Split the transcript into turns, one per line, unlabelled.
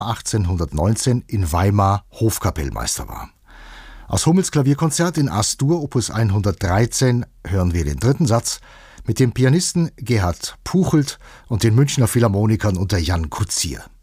1819 in Weimar Hofkapellmeister war. Aus Hummels Klavierkonzert in As-Dur Opus 113 hören wir den dritten Satz mit dem Pianisten Gerhard Puchelt und den Münchner Philharmonikern unter Jan Kutsier.